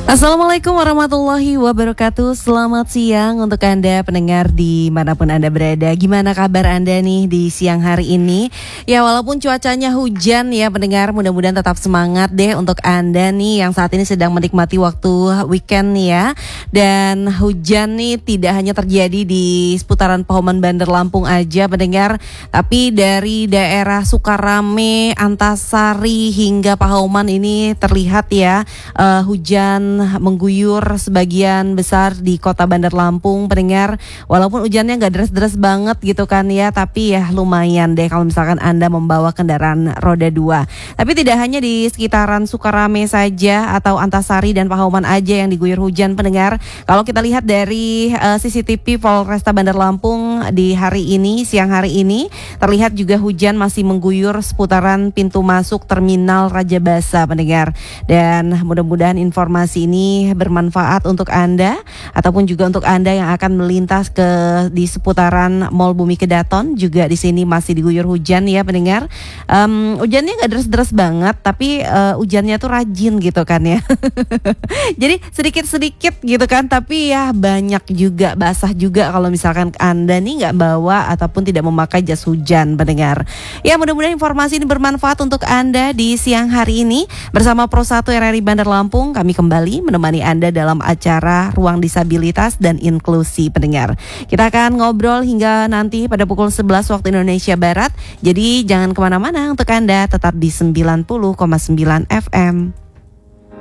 Assalamualaikum warahmatullahi wabarakatuh. Selamat siang untuk Anda pendengar dimanapun Anda berada. Gimana kabar Anda nih di siang hari ini? Ya walaupun cuacanya hujan ya pendengar, mudah-mudahan tetap semangat deh untuk Anda nih yang saat ini sedang menikmati waktu weekend nih ya. Dan hujan nih tidak hanya terjadi di seputaran Pahoman Bandar Lampung aja pendengar, tapi dari daerah Sukarame, Antasari hingga Pahoman ini terlihat ya hujan mengguyur sebagian besar di kota Bandar Lampung pendengar. Walaupun hujannya gak deras-deras banget gitu kan ya, tapi ya lumayan deh kalau misalkan Anda membawa kendaraan roda 2. Tapi tidak hanya di sekitaran Sukarame saja atau Antasari dan Pahoman aja yang diguyur hujan pendengar. Kalau kita lihat dari CCTV Polresta Bandar Lampung di hari ini, siang hari ini, terlihat juga hujan masih mengguyur seputaran pintu masuk Terminal Raja Basa pendengar. Dan mudah-mudahan informasi ini bermanfaat untuk Anda ataupun juga untuk Anda yang akan melintas di seputaran Mall Bumi Kedaton, juga di sini masih diguyur hujan ya pendengar. Hujannya nggak deras-deras banget, tapi hujannya tuh rajin gitu kan ya. Jadi sedikit-sedikit gitu kan, tapi ya banyak juga, basah juga kalau misalkan Anda nih nggak bawa ataupun tidak memakai jas hujan pendengar. Ya mudah-mudahan informasi ini bermanfaat untuk Anda di siang hari ini. Bersama Pro 1 RRI Bandar Lampung, kami kembali menemani Anda dalam acara Ruang Disabilitas dan Inklusi pendengar. Kita akan ngobrol hingga nanti pada pukul 11 waktu Indonesia Barat. Jadi jangan kemana-mana untuk Anda, tetap di 90,9 FM.